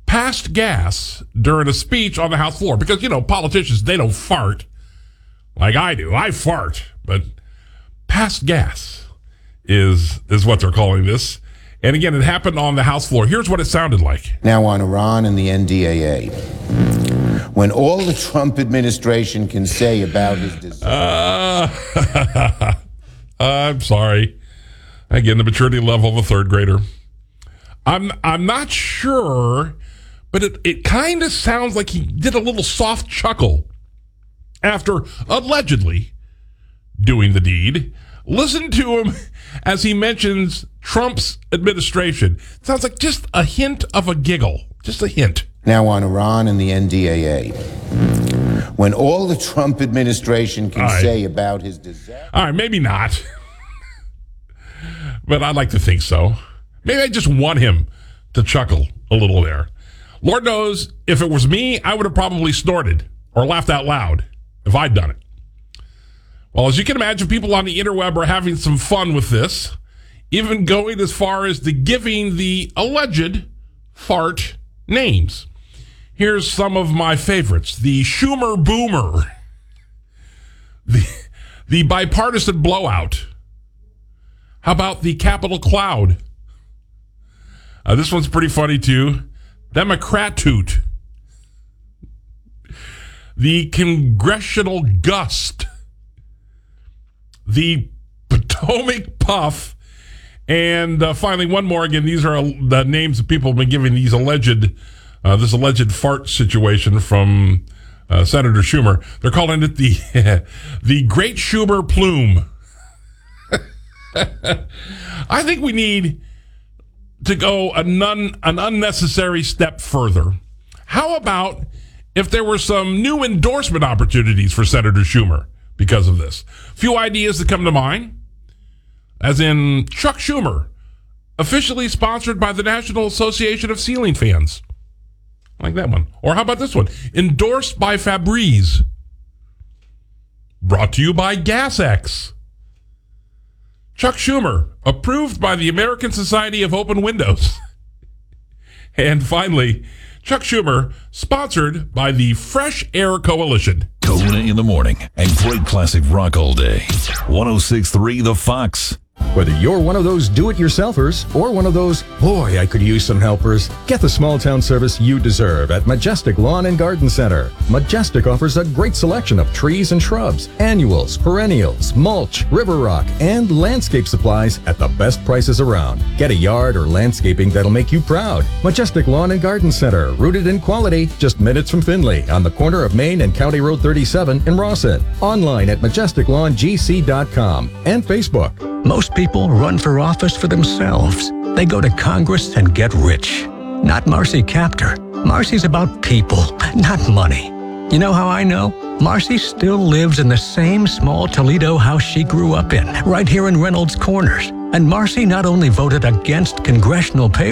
passed gas during a speech on the House floor. Because, politicians, they don't fart like I do. I fart, but passed gas is what they're calling this. And again, it happened on the House floor. Here's what it sounded like. Now on Iran and the NDAA. When all the Trump administration can say about his disaster. I'm sorry. Again, the maturity level of a third grader. I'm not sure, but it kind of sounds like he did a little soft chuckle after allegedly doing the deed. Listen to him as he mentions Trump's administration. It sounds like just a hint of a giggle. Just a hint. Now on Iran and the NDAA. When all the Trump administration can say about his disaster. All right, maybe not. But I'd like to think so. Maybe I just want him to chuckle a little there. Lord knows, if it was me, I would have probably snorted or laughed out loud if I'd done it. Well, as you can imagine, people on the interweb are having some fun with this, even going as far as to giving the alleged fart names. Here's some of my favorites. The Schumer Boomer. The Bipartisan Blowout. How about the Capitol Cloud? This one's pretty funny, too. Democrat Toot. The Congressional Gust. The Potomac Puff. And finally, one more. Again, these are the names that people have been giving these this alleged fart situation from Senator Schumer. They're calling it the Great Schumer Plume. I think we need to go an unnecessary step further. How about if there were some new endorsement opportunities for Senator Schumer because of this? Few ideas that come to mind, as in Chuck Schumer, officially sponsored by the National Association of Ceiling Fans. I like that one. Or how about this one? Endorsed by Febreze. Brought to you by GasX. Chuck Schumer, approved by the American Society of Open Windows. And finally, Chuck Schumer, sponsored by the Fresh Air Coalition. Kona in the morning and great classic rock all day. 106.3 The Fox. Whether you're one of those do-it-yourselfers or one of those, boy, I could use some helpers, get the small-town service you deserve at Majestic Lawn and Garden Center. Majestic offers a great selection of trees and shrubs, annuals, perennials, mulch, river rock, and landscape supplies at the best prices around. Get a yard or landscaping that'll make you proud. Majestic Lawn and Garden Center, rooted in quality, just minutes from Findlay, on the corner of Main and County Road 37 in Rawson. Online at majesticlawngc.com and Facebook. Most people run for office for themselves. They go to Congress and get rich. Not Marcy Kaptur. Marcy's about people, not money. You know how I know? Marcy still lives in the same small Toledo house she grew up in, right here in Reynolds Corners. And Marcy not only voted against congressional pay